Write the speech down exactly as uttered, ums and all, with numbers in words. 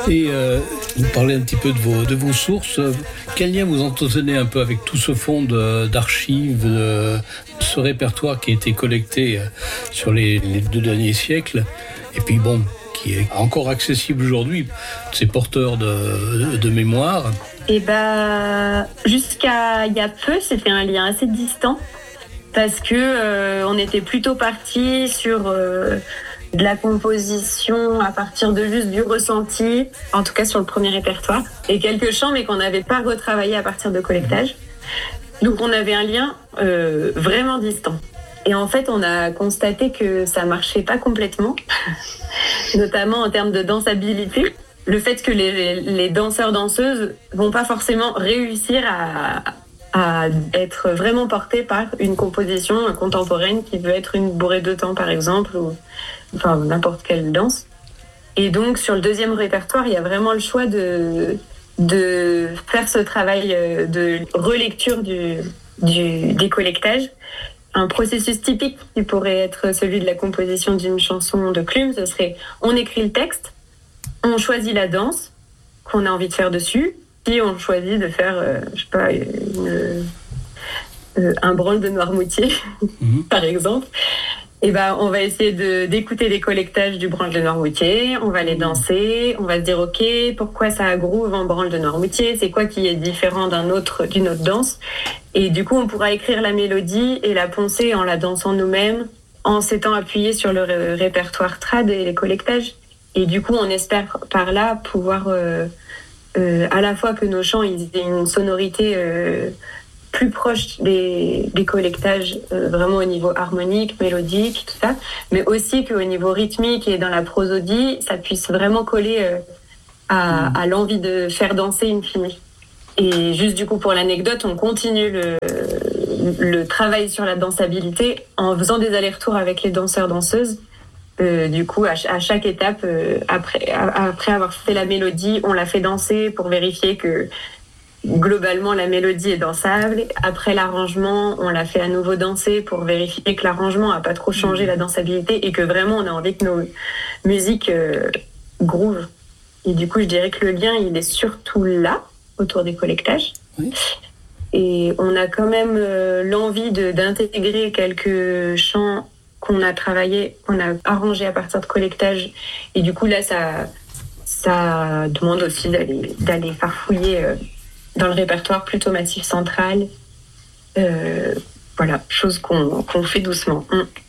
Et euh, vous parlez un petit peu de vos, de vos sources. Quel lien vous entretenez un peu avec tout ce fonds de, d'archives, de, ce répertoire qui a été collecté sur les, les deux derniers siècles, et puis bon, qui est encore accessible aujourd'hui, ces porteurs de, de, de mémoire? Et bah, jusqu'à il y a peu, c'était un lien assez distant, parce que euh, on était plutôt parti sur euh, de la composition à partir de juste du ressenti, en tout cas sur le premier répertoire, et quelques chants, mais qu'on n'avait pas retravaillé à partir de collectage. Donc on avait un lien euh, vraiment distant. Et en fait, on a constaté que ça marchait pas complètement, notamment en termes de dansabilité. Le fait que les, les danseurs-danseuses vont pas forcément réussir à, à être vraiment portés par une composition contemporaine qui veut être une bourrée de temps, par exemple, ou enfin n'importe quelle danse. Et donc, sur le deuxième répertoire, il y a vraiment le choix de, de faire ce travail de relecture du, du, des collectages. Un processus typique qui pourrait être celui de la composition d'une chanson de Clume, ce serait on écrit le texte, on choisit la danse qu'on a envie de faire dessus, puis on choisit de faire, euh, je sais pas, une, euh, un branle de Noirmoutier, mmh. par exemple. Et ben, on va essayer de, d'écouter les collectages du branle de Noirmoutier, on va les danser, on va se dire ok, pourquoi ça groove en branle de Noirmoutier, c'est quoi qui est différent d'un autre, d'une autre danse. Et du coup, on pourra écrire la mélodie et la poncer en la dansant nous-mêmes, en s'étant appuyé sur le ré- répertoire trad et les collectages. Et du coup, on espère par là pouvoir euh, euh, à la fois que nos chants ils aient une sonorité euh, plus proche des, des collectages, euh, vraiment au niveau harmonique, mélodique, tout ça, mais aussi qu'au niveau rythmique et dans la prosodie, ça puisse vraiment coller euh, à, à l'envie de faire danser une fille. Et juste du coup, pour l'anecdote, on continue le, le travail sur la dansabilité en faisant des allers-retours avec les danseurs-danseuses. Euh, du coup, à, à chaque étape, euh, après, à, après avoir fait la mélodie, on la fait danser pour vérifier que globalement la mélodie est dansable. Après l'arrangement, on la fait à nouveau danser pour vérifier que l'arrangement n'a pas trop changé la dansabilité et que vraiment on a envie que nos musiques euh, groove. Et du coup, je dirais que le lien, il est surtout là, autour des collectages. Oui. Et on a quand même euh, l'envie de, d'intégrer quelques chants qu'on a travaillé, qu'on a arrangé à partir de collectage. Et du coup, là, ça, ça demande aussi d'aller, d'aller farfouiller euh, dans le répertoire plutôt Massif Central. Euh, voilà, chose qu'on, qu'on fait doucement. Mmh.